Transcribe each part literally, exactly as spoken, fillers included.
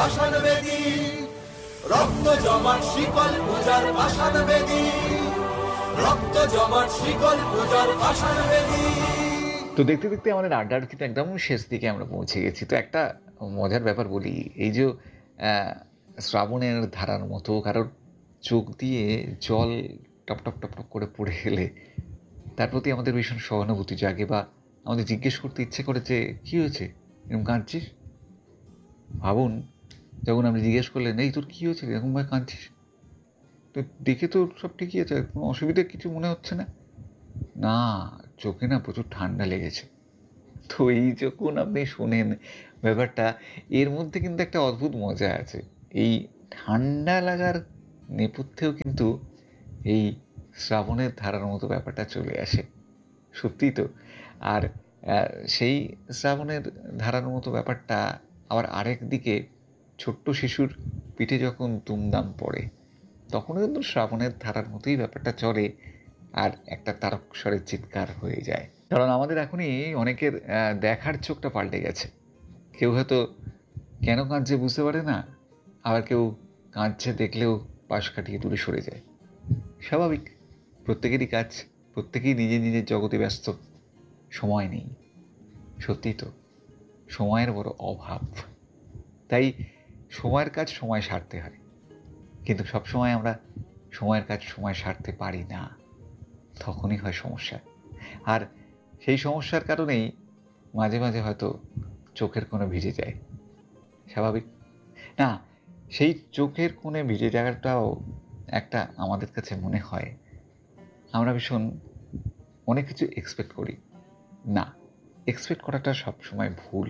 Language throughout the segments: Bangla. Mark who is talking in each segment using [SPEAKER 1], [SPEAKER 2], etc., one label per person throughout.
[SPEAKER 1] পাষাণ বেদী, রক্ত জমাট শিকল পূজার পাষাণ বেদী, রক্ত জমাট শিকল পূজার পাষাণ বেদী।
[SPEAKER 2] তো দেখতে দেখতে আমাদের আড্ডার কিন্তু একদম শেষ দিকে আমরা পৌঁছে গেছি। তো একটা মজার ব্যাপার বলি, এই যে শ্রাবণের ধারার মতো কারোর চোখ দিয়ে জল টপ টপ টপ টপ করে পড়ে গেলে তার প্রতি আমাদের ভীষণ সহানুভূতি জাগে, বা আমাদের জিজ্ঞেস করতে ইচ্ছে করে যে কী হয়েছে, এরকম কাঁদছিস? ভাবুন, যখন আপনি জিজ্ঞেস করলেন এই তোর কী হয়েছে এরকমভাবে কাঁদছিস, তো দেখে তো সব ঠিকই আছে, কোনো অসুবিধা কিছু মনে হচ্ছে না, না চোখে না প্রচুর ঠান্ডা লেগেছে। তো এই যখন আপনি শোনেন ব্যাপারটা, এর মধ্যে কিন্তু একটা অদ্ভুত মজা আছে। এই ঠান্ডা লাগার নেপথ্যেও কিন্তু এই শ্রাবণের ধারার মতো ব্যাপারটা চলে আসে, সত্যিই তো। আর সেই শ্রাবণের ধারার মতো ব্যাপারটা আবার আরেক দিকে ছোট্ট শিশুর পিঠে যখন তুমদাম পড়ে, তখনও কিন্তু শ্রাবণের ধারার মতোই ব্যাপারটা চলে, আর একটা তারকস্বরের চিৎকার হয়ে যায়। কারণ আমাদের এখনই অনেকের দেখার চোখটা পাল্টে গেছে। কেউ হয়তো কেন কাঁদছে বুঝতে পারে না, আবার কেউ কাঁদছে দেখলেও পাশ কাটিয়ে দূরে সরে যায়। স্বাভাবিক, প্রত্যেকেরই কাজ, প্রত্যেকেই নিজের নিজের জগতে ব্যস্ত, সময় নেই। সত্যিই তো, সময়ের বড় অভাব। তাই সময়ের কাজ সময় সারতে হয়, কিন্তু সবসময় আমরা সময়ের কাজ সময় সারতে পারি না, তখনই হয় সমস্যা। আর সেই সমস্যার কারণেই মাঝে মাঝে হয়তো চোখের কোণে ভিজে যায়। স্বাভাবিক না, সেই চোখের কোণে ভিজে যাওয়াটাও একটা আমাদের কাছে মনে হয় আমরা ভীষণ অনেক কিছু এক্সপেক্ট করি। না, এক্সপেক্ট করাটা সবসময় ভুল।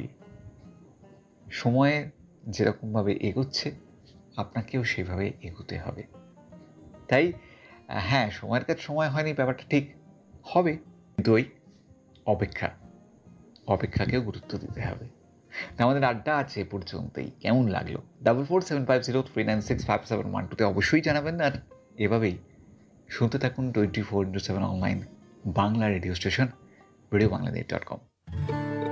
[SPEAKER 2] সময়ে যেরকমভাবে এগোচ্ছে আপনাকেও সেভাবে এগোতে হবে। তাই হ্যাঁ, সময়ের কাজ সময় হয়নি, ব্যাপারটা ঠিক হবে, কিন্তু ওই অপেক্ষা অপেক্ষাকেও গুরুত্ব দিতে হবে। আমাদের আড্ডা আছে পর্যন্তই। কেমন লাগলো? Double four seven five zero three nine six five seven one টুতে অবশ্যই জানাবেন। আর এভাবেই শুনতে থাকুন twenty four into seven online Bangla radio station radio Bangladesh dot com.